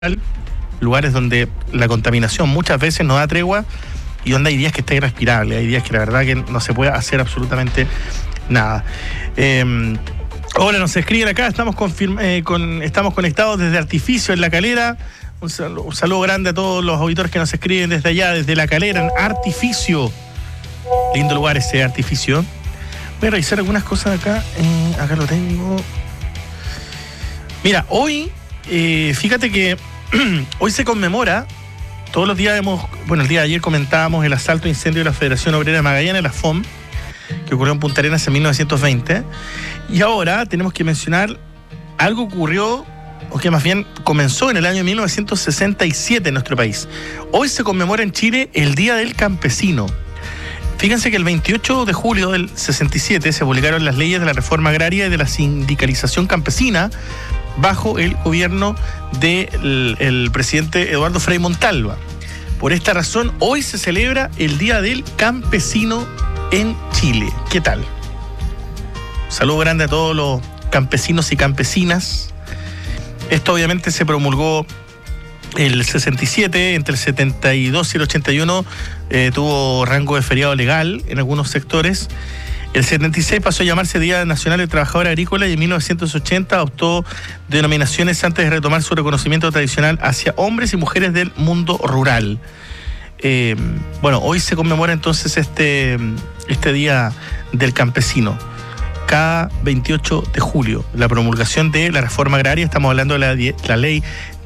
lugares donde la contaminación muchas veces no da tregua y donde hay días que está irrespirable, hay días que la verdad que no se puede hacer absolutamente nada. Hola, nos escriben acá, estamos conectados desde Artificio en La Calera. Un saludo grande a todos los auditores que nos escriben desde allá, desde La Calera, en Artificio. Lindo lugar ese Artificio. Voy a revisar algunas cosas acá. Acá lo tengo. Mira, hoy, fíjate que hoy se conmemora, todos los días el día de ayer comentábamos el asalto e incendio de la Federación Obrera de Magallanes, la FOM, que ocurrió en Punta Arenas en 1920. Y ahora tenemos que mencionar algo que ocurrió, o que más bien comenzó en el año 1967 en nuestro país. Hoy se conmemora en Chile el Día del Campesino. Fíjense que el 28 de julio del 67 se publicaron las leyes de la reforma agraria y de la sindicalización campesina bajo el gobierno del presidente Eduardo Frei Montalva. Por esta razón, hoy se celebra el Día del Campesino en Chile. ¿Qué tal? Un saludo grande a todos los campesinos y campesinas. Esto obviamente se promulgó el 67, entre el 72 y el 81 tuvo rango de feriado legal en algunos sectores. El 76 pasó a llamarse Día Nacional del Trabajador Agrícola y en 1980 adoptó denominaciones antes de retomar su reconocimiento tradicional hacia hombres y mujeres del mundo rural. Hoy se conmemora entonces este Día del Campesino. Cada 28 de julio, la promulgación de la reforma agraria, estamos hablando de la ley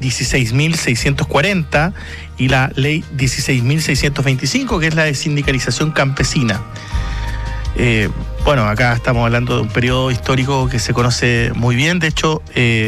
16.640 y la ley 16.625, que es la de sindicalización campesina. Acá estamos hablando de un periodo histórico que se conoce muy bien. De hecho,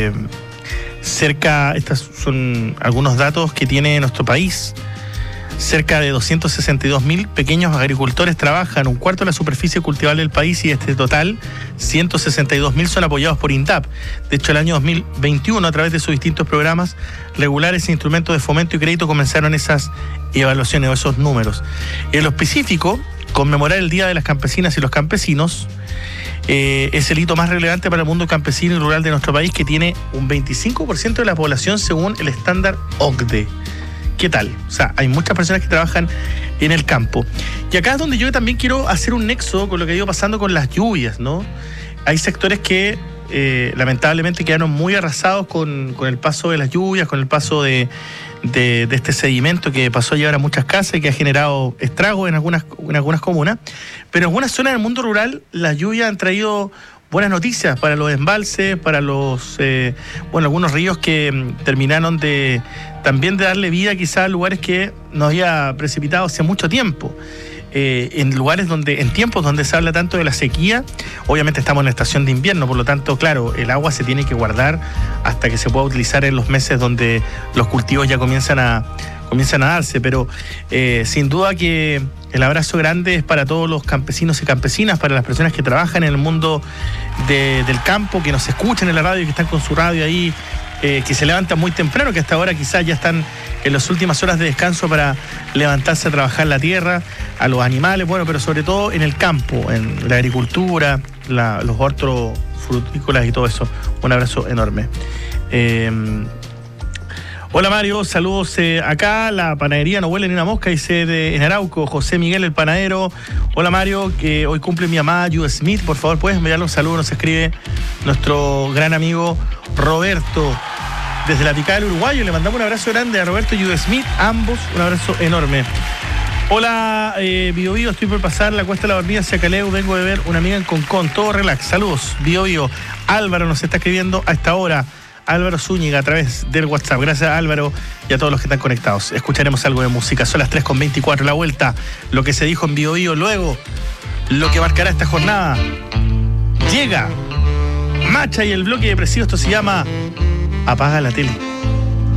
estos son algunos datos que tiene nuestro país. Cerca de 262.000 pequeños agricultores trabajan un cuarto de la superficie cultivable del país y de este total, 162.000 son apoyados por INDAP. De hecho, el año 2021, a través de sus distintos programas regulares e instrumentos de fomento y crédito, comenzaron esas evaluaciones o esos números. En lo específico, conmemorar el Día de las Campesinas y los Campesinos es el hito más relevante para el mundo campesino y rural de nuestro país, que tiene un 25% de la población según el estándar OCDE. ¿Qué tal? O sea, hay muchas personas que trabajan en el campo. Y acá es donde yo también quiero hacer un nexo con lo que ha ido pasando con las lluvias, ¿no? Hay sectores que lamentablemente quedaron muy arrasados con el paso de las lluvias, con el paso de este sedimento que pasó a llevar a muchas casas y que ha generado estragos en algunas comunas. Pero en algunas zonas del mundo rural las lluvias han traído buenas noticias para los embalses, para algunos ríos que terminaron de darle vida quizás a lugares que no había precipitado hace mucho tiempo. En tiempos donde se habla tanto de la sequía, obviamente estamos en la estación de invierno, por lo tanto, claro, el agua se tiene que guardar hasta que se pueda utilizar en los meses donde los cultivos ya comienzan a darse, pero sin duda que el abrazo grande es para todos los campesinos y campesinas, para las personas que trabajan en el mundo del campo, que nos escuchan en la radio y que están con su radio ahí, que se levantan muy temprano, que hasta ahora quizás ya están en las últimas horas de descanso para levantarse a trabajar la tierra, a los animales, pero sobre todo en el campo, en la agricultura, los hortofrutícolas y todo eso. Un abrazo enorme. Hola Mario, saludos acá, la panadería no huele ni una mosca, dice en Arauco, José Miguel el panadero. Hola Mario, que hoy cumple mi mamá Jude Smith, por favor puedes enviarle un saludo, nos escribe nuestro gran amigo Roberto desde la Picada del Uruguayo. Le mandamos un abrazo grande a Roberto y Jude Smith, ambos un abrazo enorme. Hola Bio Bio, estoy por pasar la Cuesta de la Dormida hacia Caleu, vengo de ver una amiga en Concón, todo relax, saludos Bio Bio. Álvaro nos está escribiendo a esta hora, Álvaro Zúñiga a través del WhatsApp. Gracias Álvaro y a todos los que están conectados. Escucharemos algo de música. Son las 3:24, la vuelta. Lo que se dijo en Bio Bio, luego lo que marcará esta jornada. Llega Macha y el bloque depresivo. Esto se llama Apaga la Tele.